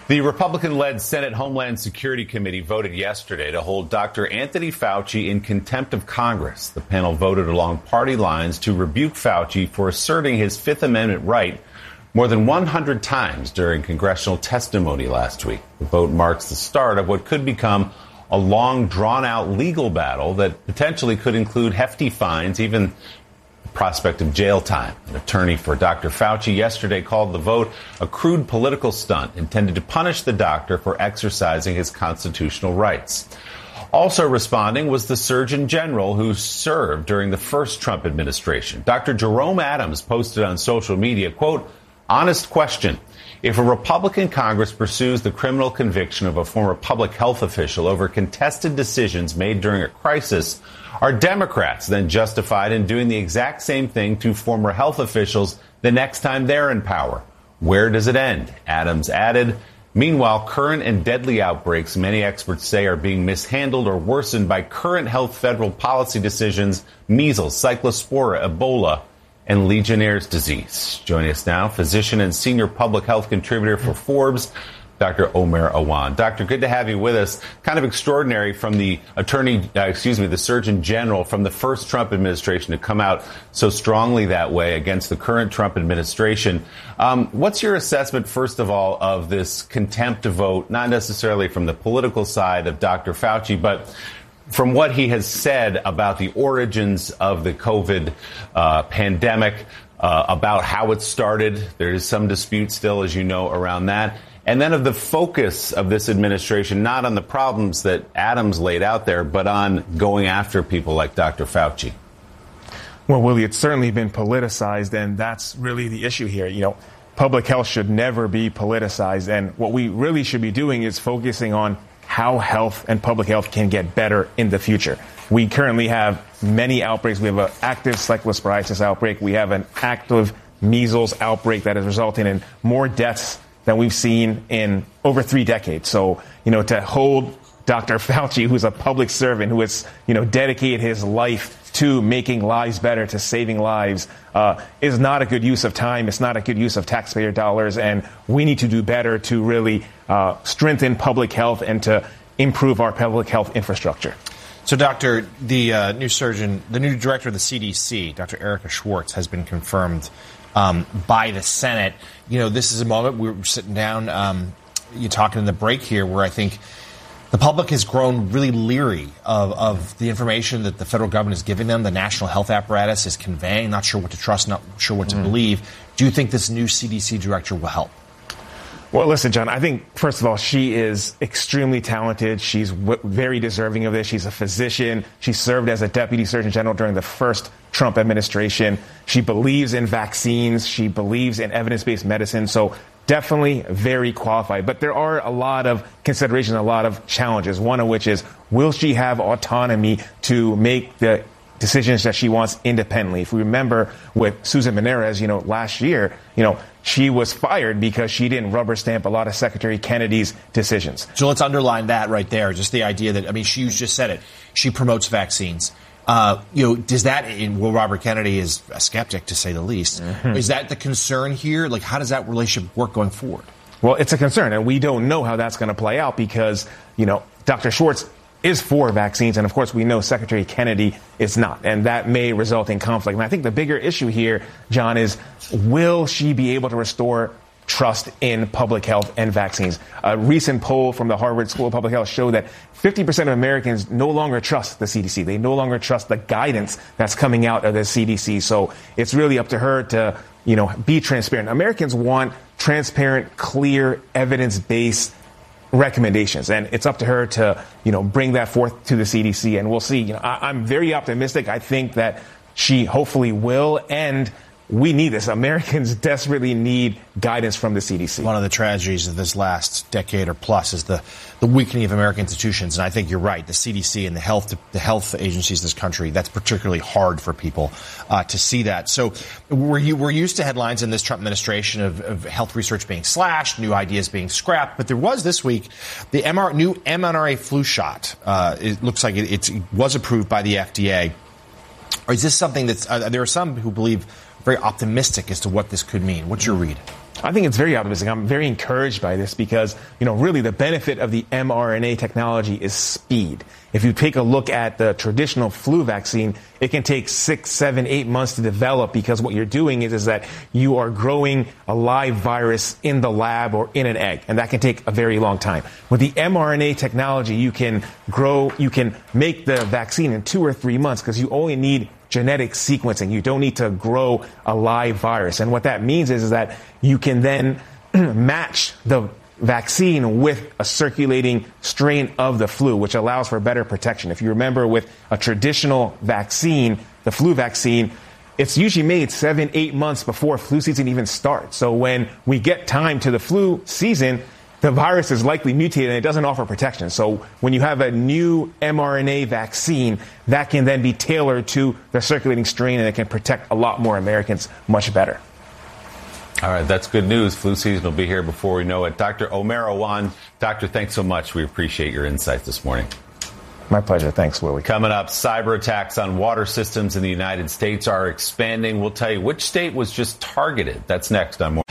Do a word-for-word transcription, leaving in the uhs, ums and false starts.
The Republican-led Senate Homeland Security Committee voted yesterday to hold Doctor Anthony Fauci in contempt of Congress. The panel voted along party lines to rebuke Fauci for asserting his Fifth Amendment right more than one hundred times during congressional testimony last week. The vote marks the start of what could become a long, drawn-out legal battle that potentially could include hefty fines, even prospect of jail time. An attorney for Doctor Fauci yesterday called the vote a crude political stunt intended to punish the doctor for exercising his constitutional rights. Also responding was the Surgeon General who served during the first Trump administration. Doctor Jerome Adams posted on social media, quote, "Honest question. If a Republican Congress pursues the criminal conviction of a former public health official over contested decisions made during a crisis, are Democrats then justified in doing the exact same thing to former health officials the next time they're in power? Where does it end?" Adams added, "Meanwhile, current and deadly outbreaks many experts say are being mishandled or worsened by current health federal policy decisions, measles, cyclospora, Ebola, and Legionnaire's disease." Joining us now, physician and senior public health contributor for Forbes, Doctor Omer Awan. Doctor, good to have you with us. Kind of extraordinary from the attorney, uh, excuse me, the Surgeon General from the first Trump administration to come out so strongly that way against the current Trump administration. Um, what's your assessment, first of all, of this contempt vote, not necessarily from the political side of Doctor Fauci, but from what he has said about the origins of the COVID uh, pandemic, uh, about how it started? There is some dispute still, as you know, around that. And then of the focus of this administration, not on the problems that Adams laid out there, but on going after people like Doctor Fauci. Well, Willie, it's certainly been politicized, and that's really the issue here. You know, public health should never be politicized, and what we really should be doing is focusing on how health and public health can get better in the future. We currently have many outbreaks. We have an active cyclosporiasis outbreak. We have an active measles outbreak that is resulting in more deaths than we've seen in over three decades. So, you know, to hold Doctor Fauci, who's a public servant, who has, you know, dedicated his life to making lives better, to saving lives, uh, is not a good use of time. It's not a good use of taxpayer dollars. And we need to do better to really uh, strengthen public health and to improve our public health infrastructure. So, Doctor, the uh, new surgeon, the new director of the C D C, Doctor Erica Schwartz, has been confirmed Um, by the Senate. You know, this is a moment we were sitting down, um, you're talking in the break here, where I think the public has grown really leery of, of the information that the federal government is giving them, the national health apparatus is conveying, not sure what to trust, not sure what to mm. believe. Do you think this new C D C director will help? Well, listen, John, I think, first of all, she is extremely talented. She's w- very deserving of this. She's a physician. She served as a deputy surgeon general during the first Trump administration. She believes in vaccines. She believes in evidence-based medicine. So definitely very qualified. But there are a lot of considerations, a lot of challenges, one of which is, will she have autonomy to make the decisions that she wants independently? If we remember with Susan Menarez, you know, last year, you know, she was fired because she didn't rubber stamp a lot of Secretary Kennedy's decisions. So let's underline that right there. Just the idea that, I mean, she just said it. She promotes vaccines. Uh, you know, does that, and well, Robert Kennedy is a skeptic to say the least. Mm-hmm. Is that the concern here? Like, how does that relationship work going forward? Well, it's a concern, and we don't know how that's going to play out because, you know, Doctor Schwartz is for vaccines, and of course we know Secretary Kennedy is not, and that may result in conflict. And I think the bigger issue here, John, is will she be able to restore trust in public health and vaccines? A recent poll from the Harvard School of Public Health showed that fifty percent of Americans no longer trust the C D C. They no longer trust the guidance that's coming out of the C D C. So it's really up to her to, you know, be transparent. Americans want transparent, clear, evidence-based recommendations, and it's up to her to, you know, bring that forth to the C D C, and we'll see. You know, I, I'm very optimistic. I think that she hopefully will, and we need this. Americans desperately need guidance from the C D C. One of the tragedies of this last decade or plus is the, the weakening of American institutions. And I think you're right. The C D C and the health the health agencies in this country, that's particularly hard for people uh, to see that. So we're, you, we're used to headlines in this Trump administration of, of health research being slashed, new ideas being scrapped. But there was this week the M R, new M R N A flu shot. Uh, it looks like it, it was approved by the F D A. Or is this something that's uh, there are some who believe very optimistic as to what this could mean? What's your read? I think it's very optimistic. I'm very encouraged by this because, you know, really the benefit of the mRNA technology is speed. If you take a look at the traditional flu vaccine, it can take six, seven, eight months to develop because what you're doing is, is that you are growing a live virus in the lab or in an egg, and that can take a very long time. With the mRNA technology, you can grow, you can make the vaccine in two or three months because you only need genetic sequencing. You don't need to grow a live virus. And what that means is, is that you can then match the vaccine with a circulating strain of the flu, which allows for better protection. If you remember with a traditional vaccine, the flu vaccine, it's usually made seven, eight months before flu season even starts. So when we get time to the flu season, the virus is likely mutated and it doesn't offer protection. So when you have a new mRNA vaccine, that can then be tailored to the circulating strain and it can protect a lot more Americans much better. All right, that's good news. Flu season will be here before we know it. Doctor Omer Awan, doctor, thanks so much. We appreciate your insights this morning. My pleasure. Thanks, Willie. Coming up, cyber attacks on water systems in the United States are expanding. We'll tell you which state was just targeted. That's next on More.